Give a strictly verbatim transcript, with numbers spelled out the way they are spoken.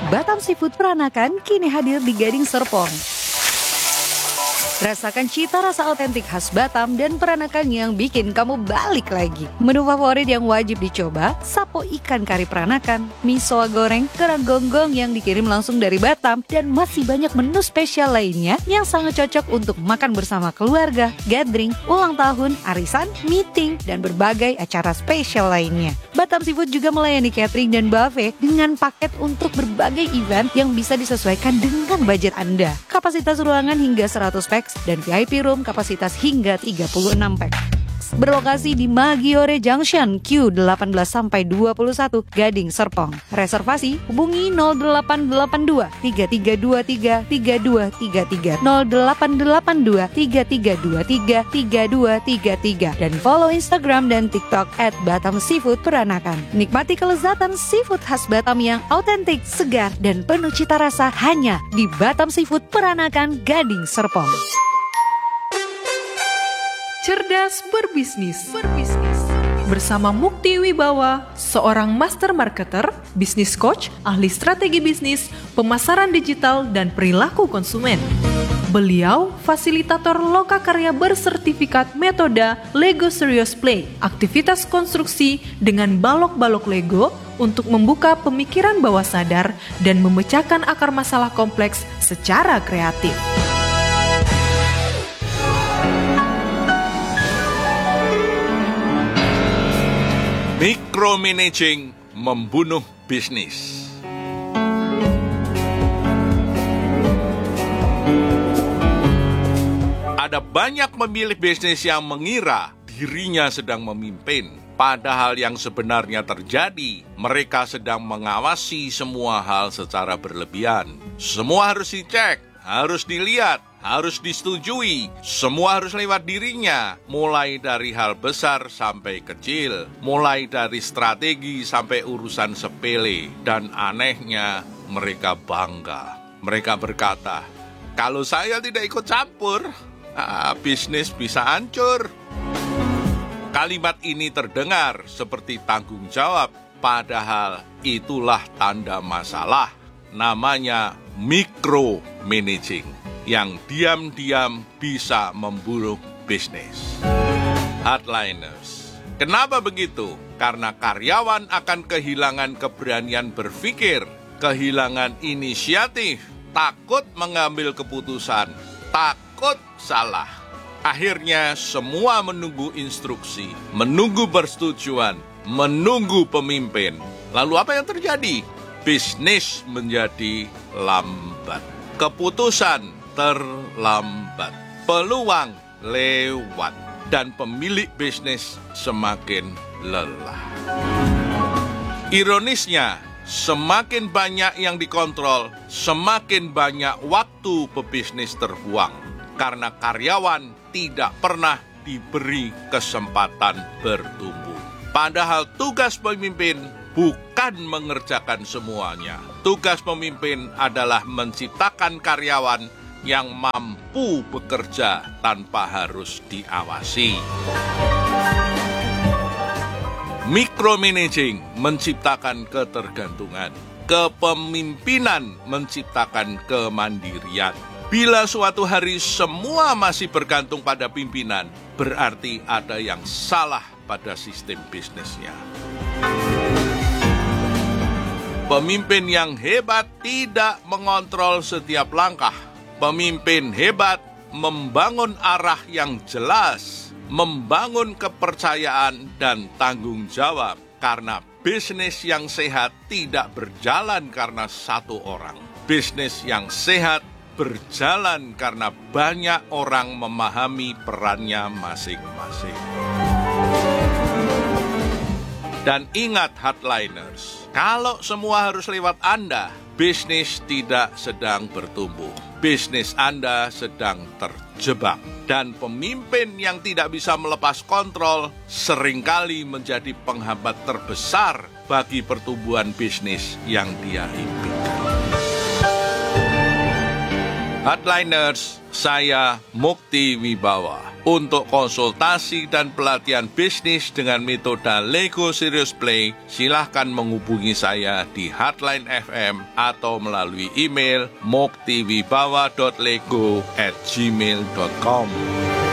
Batam Seafood Peranakan kini hadir di Gading Serpong. Rasakan cita rasa otentik khas Batam dan Peranakan yang bikin kamu balik lagi. Menu favorit yang wajib dicoba, sapo ikan kari Peranakan, miso goreng, kerang gonggong yang dikirim langsung dari Batam, dan masih banyak menu spesial lainnya yang sangat cocok untuk makan bersama keluarga, gathering, ulang tahun, arisan, meeting, dan berbagai acara spesial lainnya. Batam Seafood juga melayani catering dan buffet dengan paket untuk berbagai event yang bisa disesuaikan dengan budget Anda. Kapasitas ruangan hingga seratus pax dan V I P room kapasitas hingga tiga puluh enam pax. Berlokasi di Maggiore Junction Q delapan belas sampai dua puluh satu Gading Serpong. Reservasi hubungi nol delapan delapan dua tiga tiga dua tiga tiga dua tiga tiga nol delapan delapan dua tiga tiga dua tiga tiga dua tiga tiga dan follow Instagram dan TikTok at Batam Seafood Peranakan. Nikmati kelezatan seafood khas Batam yang autentik, segar, dan penuh cita rasa hanya di Batam Seafood Peranakan Gading Serpong. Cerdas berbisnis. Berbisnis. Bersama Mukti Wibawa, seorang master marketer, bisnis coach, ahli strategi bisnis, pemasaran digital, dan perilaku konsumen. Beliau fasilitator lokakarya bersertifikat metode Lego Serious Play, aktivitas konstruksi dengan balok-balok Lego untuk membuka pemikiran bawah sadar dan memecahkan akar masalah kompleks secara kreatif. Micromanaging membunuh bisnis. Ada banyak pemilik bisnis yang mengira dirinya sedang memimpin, padahal yang sebenarnya terjadi, mereka sedang mengawasi semua hal secara berlebihan. Semua harus dicek, harus dilihat, harus disetujui, semua harus lewat dirinya, mulai dari hal besar sampai kecil, mulai dari strategi sampai urusan sepele, dan anehnya mereka bangga. Mereka berkata, kalau saya tidak ikut campur, ah, bisnis bisa hancur. Kalimat ini terdengar seperti tanggung jawab, padahal itulah tanda masalah. Namanya micromanaging, yang diam-diam bisa membunuh bisnis. Hardliners. Kenapa begitu? Karena karyawan akan kehilangan keberanian berpikir, kehilangan inisiatif, takut mengambil keputusan, takut salah. Akhirnya semua menunggu instruksi, menunggu persetujuan, menunggu pemimpin. Lalu apa yang terjadi? Bisnis menjadi lambat. Keputusan terlambat, peluang lewat, dan pemilik bisnis semakin lelah. Ironisnya, semakin banyak yang dikontrol, semakin banyak waktu pebisnis terbuang, karena karyawan tidak pernah diberi kesempatan bertumbuh. Padahal tugas pemimpin bukan mengerjakan semuanya. Tugas pemimpin adalah menciptakan karyawan yang mampu bekerja tanpa harus diawasi. Micromanaging menciptakan ketergantungan. Kepemimpinan menciptakan kemandirian. Bila suatu hari semua masih bergantung pada pimpinan, berarti ada yang salah pada sistem bisnisnya. Pemimpin yang hebat tidak mengontrol setiap langkah. Pemimpin hebat membangun arah yang jelas, membangun kepercayaan dan tanggung jawab, karena bisnis yang sehat tidak berjalan karena satu orang. Bisnis yang sehat berjalan karena banyak orang memahami perannya masing-masing. Dan ingat hardliners, kalau semua harus lewat Anda, bisnis tidak sedang bertumbuh. Bisnis Anda sedang terjebak. Dan pemimpin yang tidak bisa melepas kontrol seringkali menjadi penghambat terbesar bagi pertumbuhan bisnis yang dia impikan. Hardliners, saya Mukti Wibawa. Untuk konsultasi dan pelatihan bisnis dengan metode Lego Serious Play, silahkan menghubungi saya di Hardline F M atau melalui email muktiwibawa dot lego at gmail dot com.